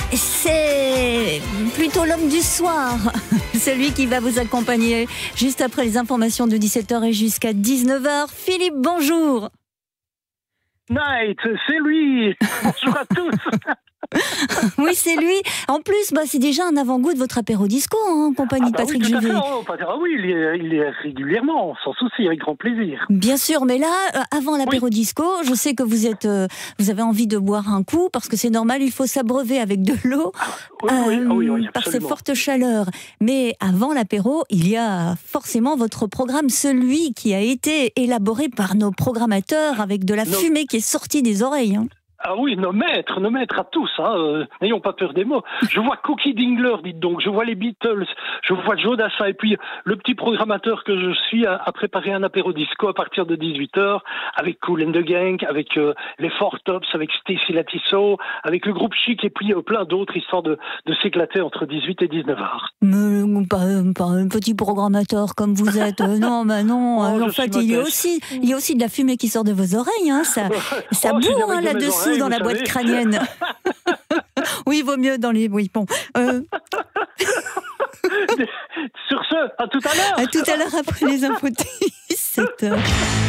C'est plutôt l'homme du soir, celui qui va vous accompagner juste après les informations de 17h et jusqu'à 19h. Philippe, bonjour. Night, c'est lui. Bonjour à tous. Oui, c'est lui. En plus, c'est déjà un avant-goût de votre apéro disco, en compagnie de Patrick Juvet. Oui, il est régulièrement, sans souci, avec grand plaisir. Bien sûr, mais là, avant l'apéro disco, je sais que vous avez envie de boire un coup, parce que c'est normal, il faut s'abreuver avec de l'eau par ces fortes chaleurs. Mais avant l'apéro, il y a forcément votre programme, celui qui a été élaboré par nos programmateurs avec de la fumée qui est sortie des oreilles. Ah oui, nos maîtres à tous, n'ayons pas peur des mots. Je vois Cookie Dingler, dites donc, je vois les Beatles, je vois Joe Dassin, et puis le petit programmateur que je suis a préparé un apéro disco à partir de 18h, avec Kool and the Gang, avec les Four Tops, avec Stacy Lattisso, avec le groupe Chic, et puis plein d'autres, histoire de s'éclater entre 18 et 19h. Mais pas un petit programmateur comme vous êtes, non, en fait, il y a aussi de la fumée qui sort de vos oreilles, ça bourre là-dessous. Dans la boîte crânienne. Oui, il vaut mieux dans les... Oui, bon. Sur ce, à tout à l'heure. À tout à l'heure après les infos de 17h.